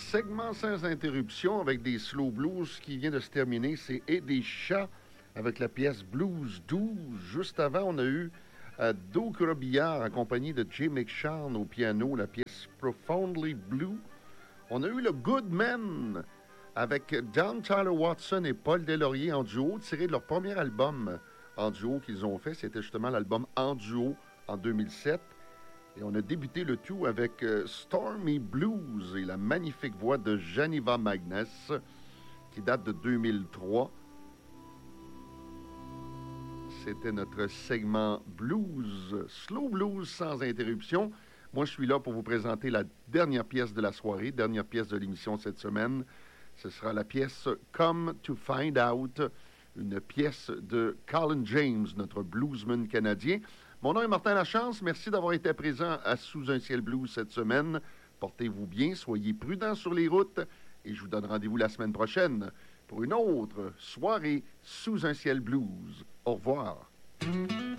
segment sans interruption avec des slow blues qui vient de se terminer. C'est Et des chats avec la pièce Blues 12. Juste avant, on a eu Doug Robillard accompagné de Jay McSharn au piano, la pièce Profoundly Blue. On a eu le Goodman avec John Tyler Watson et Paul Delaurier en duo, tiré de leur premier album en duo qu'ils ont fait. C'était justement l'album En duo en 2007. Et on a débuté le tout avec Stormy Blues et la magnifique voix de Janiva Magness, qui date de 2003. C'était notre segment blues, slow blues sans interruption. Moi, je suis là pour vous présenter la dernière pièce de la soirée, dernière pièce de l'émission cette semaine. Ce sera la pièce Come to Find Out, une pièce de Colin James, notre bluesman canadien. Mon nom est Martin Lachance. Merci d'avoir été présent à Sous un ciel blues cette semaine. Portez-vous bien, soyez prudents sur les routes et je vous donne rendez-vous la semaine prochaine pour une autre soirée Sous un ciel blues. Au revoir.